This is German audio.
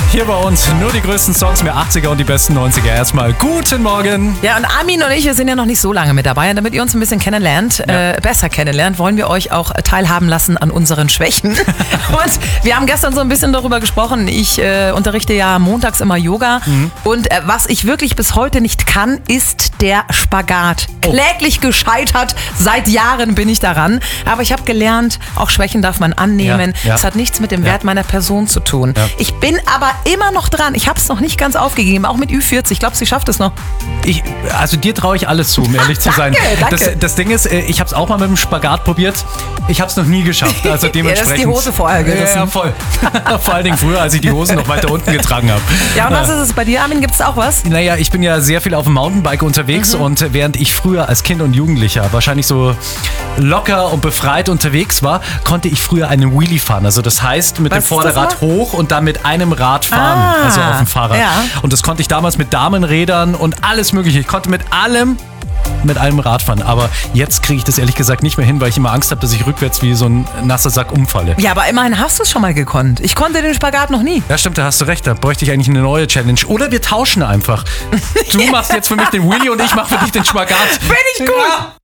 Hier bei uns nur die größten Songs, mehr 80er und die besten 90er. Erstmal guten Morgen. Ja, und Armin und ich, wir sind ja noch nicht so lange mit dabei. Und damit ihr uns ein bisschen kennenlernt, besser kennenlernt, wollen wir euch auch teilhaben lassen an unseren Schwächen. Und wir haben gestern so ein bisschen darüber gesprochen. Ich unterrichte ja montags immer Yoga. Und was ich wirklich bis heute nicht kann, ist der Spagat. Kläglich gescheitert. Seit Jahren bin ich daran. Aber ich habe gelernt, auch Schwächen darf man annehmen. Es hat nichts mit dem Wert meiner Person zu tun. Ja. Ich bin aber immer noch dran. Ich habe es noch nicht ganz aufgegeben, auch mit Ü40. Ich glaube, sie schafft es noch. Also dir traue ich alles zu, um ehrlich zu sein. Danke. Das Ding ist, ich habe es auch mal mit dem Spagat probiert. Ich habe es noch nie geschafft. Also dementsprechend. Das ist die Hose vorher gerissen. Ja, voll. Vor allen Dingen früher, als ich die Hosen noch weiter unten getragen habe. Ja, und was ist es bei dir, Armin? Gibt es auch was? Naja, ich bin ja sehr viel auf dem Mountainbike unterwegs und während ich früher als Kind und Jugendlicher wahrscheinlich so locker und befreit unterwegs war, konnte ich früher einen Wheelie fahren. Also das heißt, mit dem Vorderrad hoch und dann mit einem Rad fahren, also auf dem Fahrrad. Ja. Und das konnte ich damals mit Damenrädern und alles mögliche. Ich konnte mit allem Rad fahren. Aber jetzt kriege ich das ehrlich gesagt nicht mehr hin, weil ich immer Angst habe, dass ich rückwärts wie so ein nasser Sack umfalle. Ja, aber immerhin hast du es schon mal gekonnt. Ich konnte den Spagat noch nie. Ja, stimmt, da hast du recht. Da bräuchte ich eigentlich eine neue Challenge. Oder wir tauschen einfach. Du machst jetzt für mich den Wheelie und ich mache für dich den Spagat. Finde ich gut. Ja.